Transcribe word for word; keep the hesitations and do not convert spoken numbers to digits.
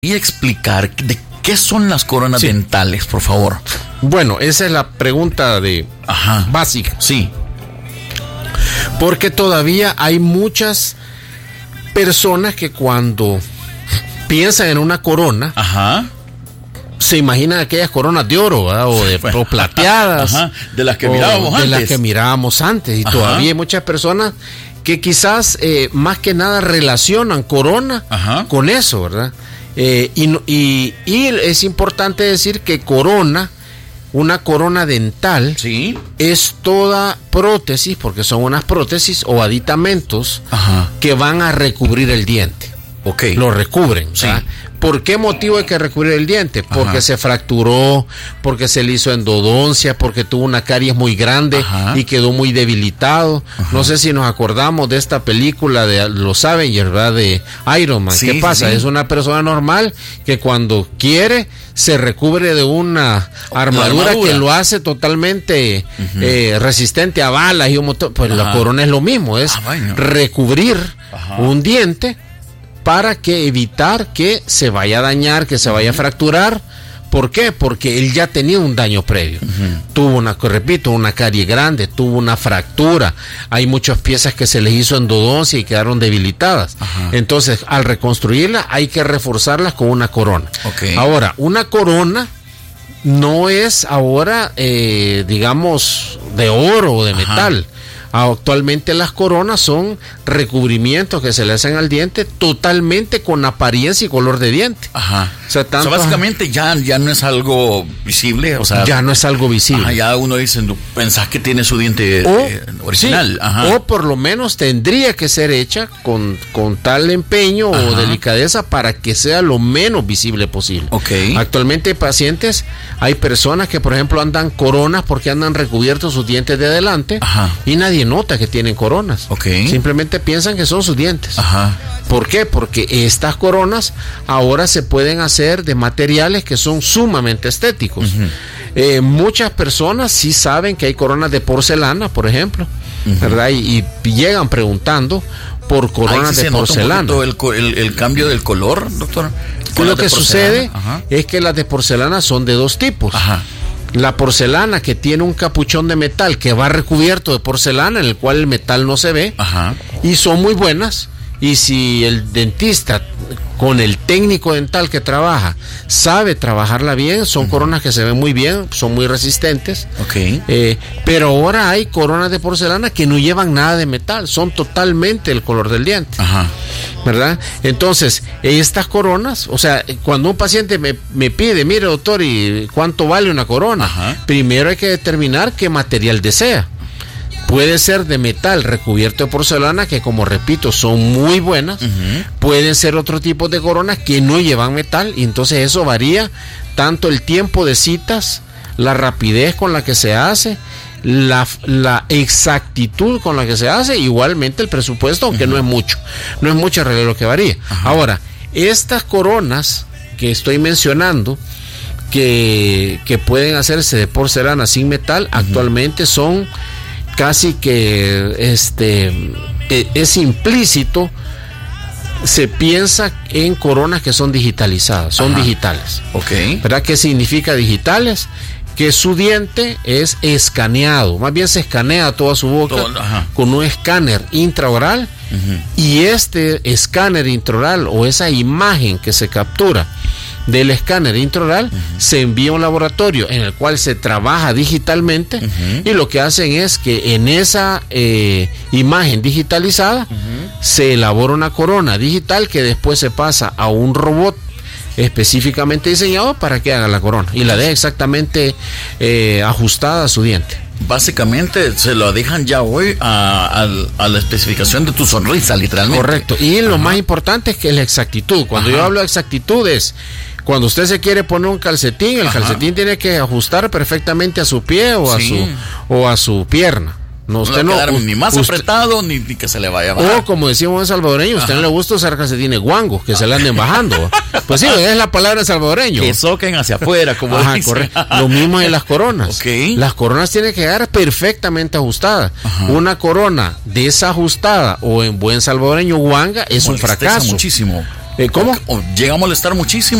Y explicar de qué son las coronas sí. dentales, por favor. Bueno, esa es la pregunta de Ajá. básica. Sí. Porque todavía hay muchas personas que cuando piensan en una corona, Ajá. se imaginan aquellas coronas de oro, ¿verdad? O de o plateadas. Ajá. De las que mirábamos de antes. De las que mirábamos antes. Y Ajá. todavía hay muchas personas que quizás eh, más que nada relacionan corona Ajá. con eso, ¿verdad? Eh, y, y, y es importante decir que corona, una corona dental, sí. es toda prótesis, porque son unas prótesis o aditamentos Ajá. que van a recubrir el diente. Ok. Lo recubren. Sí. ¿verdad? ¿Por qué motivo hay que recubrir el diente? Porque Ajá. se fracturó, porque se le hizo endodoncia, porque tuvo una caries muy grande Ajá. y quedó muy debilitado. Ajá. No sé si nos acordamos de esta película de los Avengers, ¿verdad? De Iron Man. Sí, ¿qué pasa? Sí. Es una persona normal que cuando quiere se recubre de una armadura, armadura. que lo hace totalmente uh-huh. eh, resistente a balas y un montón. Pues Ajá. la corona es lo mismo, es ah, bueno. recubrir Ajá. un diente para que evitar que se vaya a dañar, que se vaya a fracturar. ¿Por qué? Porque él ya tenía un daño previo. Uh-huh. Tuvo una, repito, una carie grande, tuvo una fractura. Hay muchas piezas que se les hizo endodoncia y quedaron debilitadas. Uh-huh. Entonces, al reconstruirlas, hay que reforzarlas con una corona. Okay. Ahora, una corona no es ahora, eh, digamos, de oro o de uh-huh. metal. Actualmente las coronas son recubrimientos que se le hacen al diente totalmente con apariencia y color de diente. Ajá. O sea, tanto, o sea básicamente ya, ya no es algo visible, o sea, ya no es algo visible. Ajá, ya uno dice, pensás que tiene su diente o, eh, original. Sí, Ajá. o por lo menos tendría que ser hecha con, con tal empeño Ajá. o delicadeza para que sea lo menos visible posible. Okay. Actualmente hay pacientes, hay personas que por ejemplo andan coronas porque andan recubiertos sus dientes de adelante Ajá. y nadie nota que tienen coronas. Okay. Simplemente piensan que son sus dientes. Ajá. ¿Por qué? Porque estas coronas ahora se pueden hacer de materiales que son sumamente estéticos. Uh-huh. Eh, muchas personas sí saben que hay coronas de porcelana, por ejemplo, uh-huh. ¿verdad? Y, y llegan preguntando por coronas sí de porcelana. El, el, el cambio del color, doctor. Lo que sucede Ajá. es que las de porcelana son de dos tipos. Ajá. La porcelana que tiene un capuchón de metal que va recubierto de porcelana en el cual el metal no se ve. Ajá. Y son muy buenas. Y si el dentista con el técnico dental que trabaja sabe trabajarla bien, son uh-huh. coronas que se ven muy bien, son muy resistentes. Okay. Eh, pero ahora hay coronas de porcelana que no llevan nada de metal, son totalmente el color del diente. Ajá. ¿Verdad? Entonces, estas coronas, o sea, cuando un paciente me, me pide, mire doctor, ¿y cuánto vale una corona? Ajá. Primero hay que determinar qué material desea. Puede ser de metal recubierto de porcelana, que como repito, son muy buenas. Uh-huh. Pueden ser otro tipo de coronas que no llevan metal, y entonces eso varía tanto el tiempo de citas, la rapidez con la que se hace, la, la exactitud con la que se hace, igualmente el presupuesto, aunque uh-huh. no es mucho, no es mucho en realidad lo que varía. Uh-huh. Ahora, estas coronas que estoy mencionando, que, que pueden hacerse de porcelana sin metal, uh-huh. actualmente son casi que este es implícito, se piensa en coronas que son digitalizadas, son Ajá. digitales. Okay. ¿Verdad? ¿Qué significa digitales? Que su diente es escaneado, más bien se escanea toda su boca Todo, con un escáner intraoral uh-huh. y este escáner intraoral o esa imagen que se captura del escáner intraoral uh-huh. se envía a un laboratorio en el cual se trabaja digitalmente uh-huh. y lo que hacen es que en esa eh, imagen digitalizada uh-huh. se elabora una corona digital que después se pasa a un robot específicamente diseñado para que haga la corona y la deja exactamente eh, ajustada a su diente. Básicamente se lo dejan ya hoy a, a, a la especificación de tu sonrisa, literalmente. Correcto, y Ajá. lo más importante es que la exactitud. Cuando Ajá. yo hablo de exactitud es cuando usted se quiere poner un calcetín, el Ajá. calcetín tiene que ajustar perfectamente a su pie o sí. a su o a su pierna. No, usted no, no ni más usted, apretado ni, ni que se le vaya a bajar. O como decimos en salvadoreño, a usted no le gusta usar calcetines guangos, que Ajá. se le anden bajando. Pues sí, es la palabra salvadoreño. Que soquen hacia afuera, como Ajá, dice. Correcto. Lo mismo en las coronas. Okay. Las coronas tienen que quedar perfectamente ajustadas. Ajá. Una corona desajustada o en buen salvadoreño guanga es como un fracaso. Muchísimo. Eh, ¿Cómo? O, o llega a molestar muchísimo.